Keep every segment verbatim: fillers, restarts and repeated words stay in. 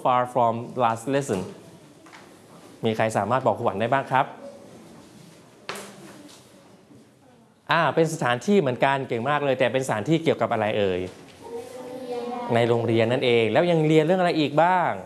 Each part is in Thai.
far from last lesson มีใครสามารถบอกครูหวันได้บ้างครับอ่าเป็นสถานที่เหมือนกันเก่งมากเลยแต่เป็นสถานที่เกี่ยวกับอะไรเอ่ยในโรงเรียนนั่นเองแล้วยังเรียนเรื่องอะไรอีกบ้าง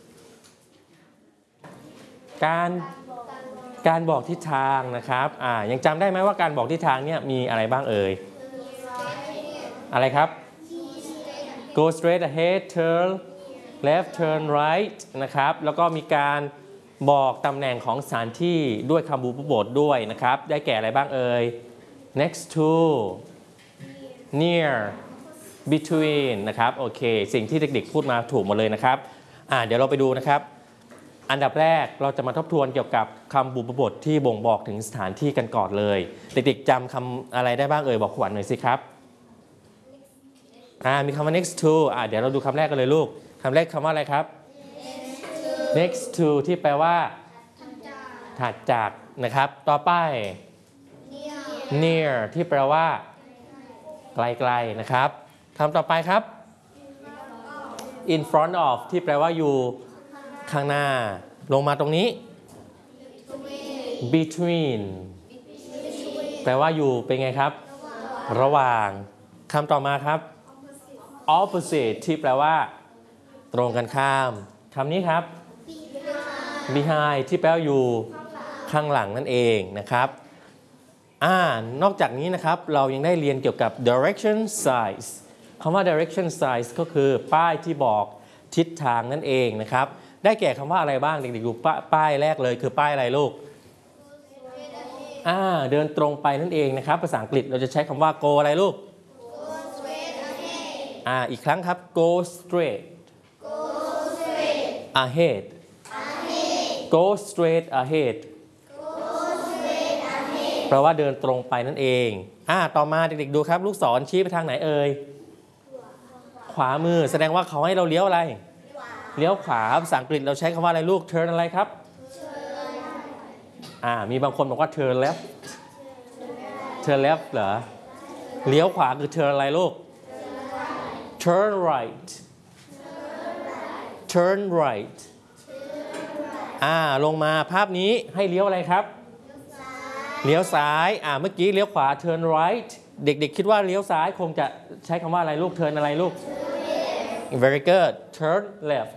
การการบอกทิศทางนะครับอ่ายังจำได้ไหมว่าการบอกทิศทางเนี่ยมีอะไรบ้างเอ่ยอะไรครับ go straight ahead turn left turn right นะครับแล้วก็มีการบอกตำแหน่งของสถานที่ด้วยคำบูปบทด้วยนะครับได้แก่อะไรบ้างเอ่ย next to near between นะครับโอเคสิ่งที่เด็กๆพูดมาถูกหมดเลยนะครับอ่าเดี๋ยวเราไปดูนะครับอันดับแรกเราจะมาทบทวนเกี่ยวกับคำบูปบทที่บ่งบอกถึงสถานที่กันก่อนเลยเด็กๆจำคำอะไรได้บ้างเอ่ยบอกขวัญหน่อยสิครับอ่ามีคำว่า next to อ่าเดี๋ยวเราดูคำแรกกันเลยลูกคำแรกคำว่าอะไรครับ next to ที่แปลว่าถัดจากนะครับต่อไป near ที่แปลว่าไกลๆนะครับคำต่อไปครับ in front of ที่แปลว่าอยู่ข้างหน้าลงมาตรงนี้ between แปลว่าอยู่เป็นไงครับระหว่างคำต่อมาครับ opposite ที่แปลว่าตรงกันข้ามคำนี้ครับ behind ที่แปลว่าอยู่ข้างหลังนั่นเองนะครับอ่านอกจากนี้นะครับเรายังได้เรียนเกี่ยวกับ direction signs คำว่า direction signs ก็คือป้ายที่บอกทิศทางนั่นเองนะครับได้แก่คำว่าอะไรบ้างเด็กๆดูป้ายแรกเลยคือป้ายอะไรลูกอ่าเดินตรงไปนั่นเองนะครับภาษาอังกฤษเราจะใช้คำว่า go อะไรลูก go straight ahead อ่าอีกครั้งครับ go straight go straight ahead ahead go straight ahead go straight ahead แปลว่าเดินตรงไปนั่นเองอ่าต่อมาเด็กๆดูครับลูกศรชี้ไปทางไหนเอ่ยขวามือแสดงว่าเขาให้เราเลี้ยวอะไรเลี้ยวขวาภาษาอังกฤษเราใช้คำว่าอะไรลูก turn อะไรครับ อ่ามีบางคนบอกว่า turn left turn left เหรอเลี้ยวขวาคือ turn อะไรลูก turn right turn right อ่าลงมาภาพนี้ให้เลี้ยวอะไรครับเลี้ยวซ้ายอ่าเมื่อกี้เลี้ยวขวา turn right เด็กๆคิดว่าเลี้ยวซ้ายคงจะใช้คำว่าอะไรลูก turn อะไรลูก very good turn left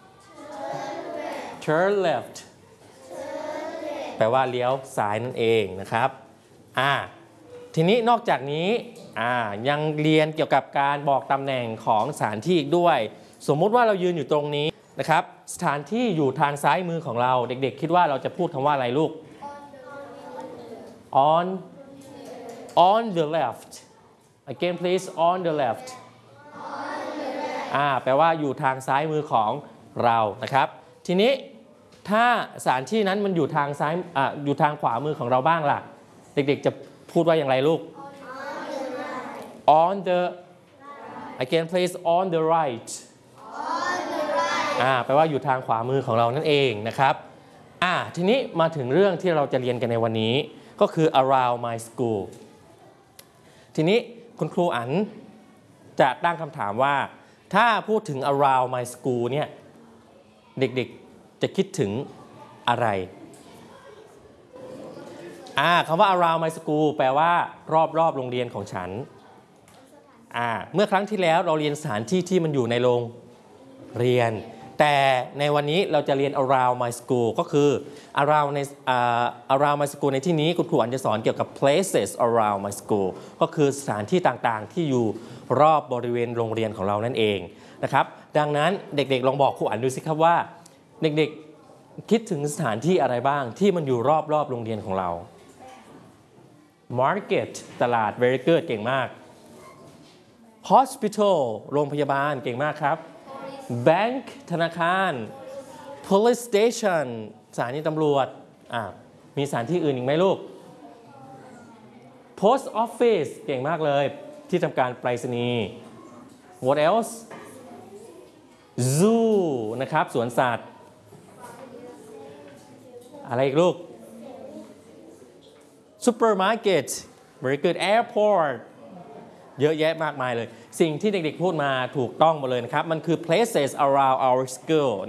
turn left แปลว่าเลี้ยวซ้ายนั่นเองนะครับอ่าทีนี้นอกจากนี้อ่ายังเรียนเกี่ยวกับการบอกตำแหน่งของสถานที่อีกด้วยสมมุติว่าเรายืนอยู่ตรงนี้นะครับสถานที่อยู่ทางซ้ายมือของเราเด็กๆคิดว่าเราจะพูดคำว่าอะไรลูก on on the left again please on the left อ่าแปลว่าอยู่ทางซ้ายมือของเรานะครับทีนี้ถ้าสถานที่นั้นมันอยู่ทางซ้ายอ่าอยู่ทางขวามือของเราบ้างล่ะเด็กๆจะพูดว่าอย่างไรลูก on the again please on the right อ่าแปลว่าอยู่ทางขวามือของเรานั่นเองนะครับอ่าทีนี้มาถึงเรื่องที่เราจะเรียนกันในวันนี้ก็คือ around my school ทีนี้คุณครูอั๋นจะตั้งคำถามว่าถ้าพูดถึง around my school เนี่ยเด็กๆจะคิดถึงอะไรอ่าคำว่า around my school แปลว่ารอบๆโรงเรียนของฉันอ่าเมื่อครั้งที่แล้วเราเรียนสถานที่ที่มันอยู่ในโรงเรียนแต่ในวันนี้เราจะเรียน around my school ก็คือ around ใน uh, around my school ในที่นี้คุณครูอันจะสอนเกี่ยวกับ places around my school ก็คือสถานที่ต่างๆที่อยู่รอบบริเวณโรงเรียนของเรานั่นเองนะครับดังนั้นเด็กๆลองบอกครูอันดูสิครับว่าเด็กๆคิดถึงสถานที่อะไรบ้างที่มันอยู่รอบๆโรงเรียนของเรา market ตลาด very good เก่งมาก hospital โรงพยาบาลเก่งมากครับ bank ธนาคาร police station สถานีตำรวจอ่ามีสถานที่อื่นอีกไหมลูก post office เก่งมากเลยที่ทำการไปรษณีย์ what else zoo นะครับสวนสัตว์อะไรอีกลูก supermarket very good airport เยอะแยะมากมายเลยสิ่งที่เด็กๆพูดมาถูกต้องหมดเลยนะครับมันคือ places around our school